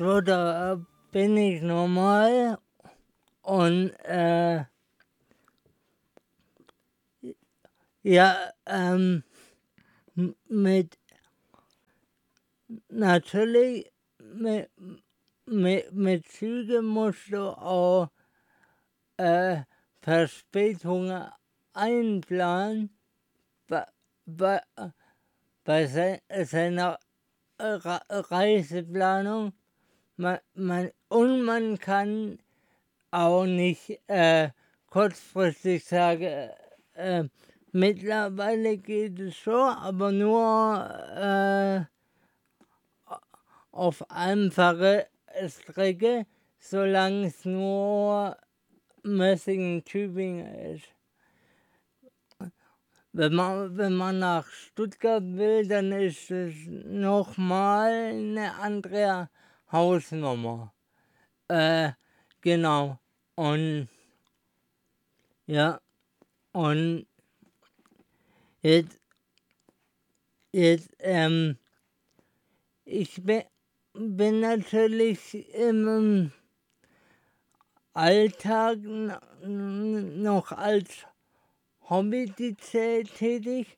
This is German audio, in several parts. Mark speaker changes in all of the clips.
Speaker 1: so, da bin ich normal und ja, mit natürlich mit Zügen musst du auch Verspätungen einplanen bei, bei, seiner Reiseplanung. Und man kann auch nicht kurzfristig sagen, mittlerweile geht es so, aber nur auf einfache Strecke, solange es nur Messingen-Tübingen ist. Wenn man nach Stuttgart will, dann ist es nochmal eine andere Hausnummer. Genau. Und ja, und jetzt ich bin natürlich im Alltag noch als Hobby tätig,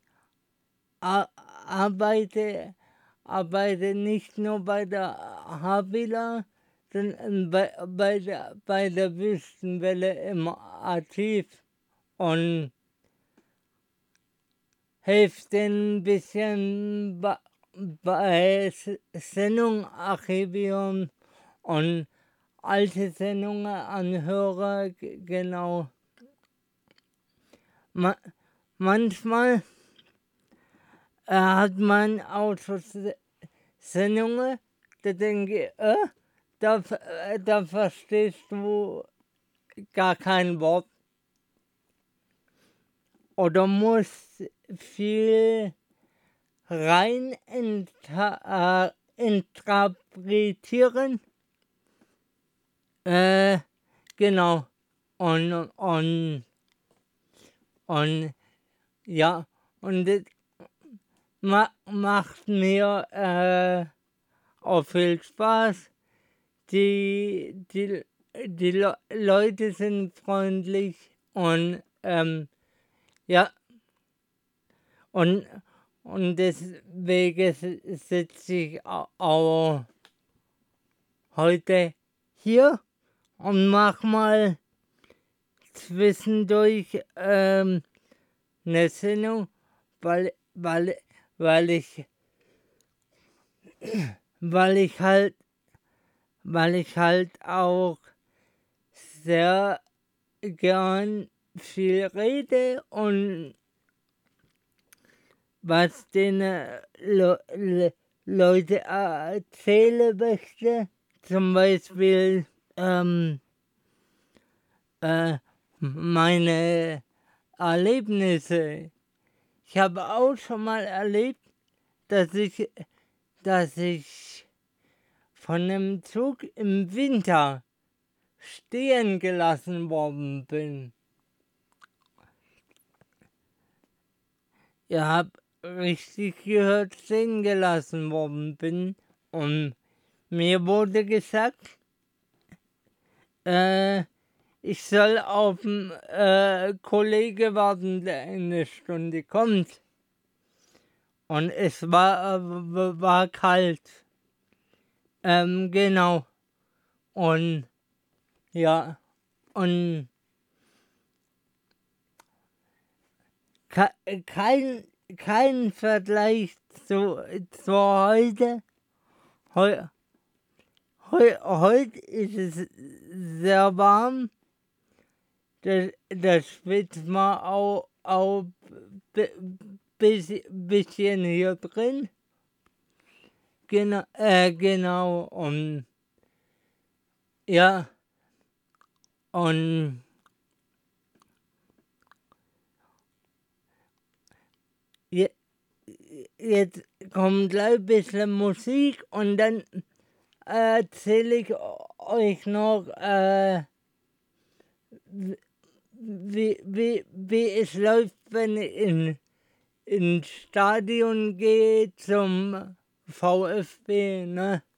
Speaker 1: arbeite nicht nur bei der Havila, sondern bei der Wüstenwelle im Archiv und helfe denen ein bisschen bei Sendungarchivieren und alte Sendungen anhöre, genau. Manchmal hat man auch so Sendungen, da denke ich, da verstehst du gar kein Wort. Oder musst viel rein interpretieren. Genau. Und ja, und das macht mir auch viel Spaß. Die Leute sind freundlich und ja, und deswegen sitze ich auch heute hier und mach mal zwischendurch eine Sendung, weil ich halt auch sehr gern viel rede und was den Leute erzählen möchte, zum Beispiel meine Erlebnisse. Ich habe auch schon mal erlebt, dass ich von einem Zug im Winter stehen gelassen worden bin. Ihr habt richtig gehört, stehen gelassen worden bin. Und mir wurde gesagt, ich soll auf einen Kollege warten, der in eine Stunde kommt. Und es war kalt. Genau. Und ja, und kein Vergleich zu heute. Heute ist es sehr warm. Das schwitzt man auch bisschen hier drin. Genau. Und ja. Und jetzt kommt gleich ein bisschen Musik und dann erzähle ich euch noch, wie es läuft, wenn ihr ins Stadion geht zum VfB, ne?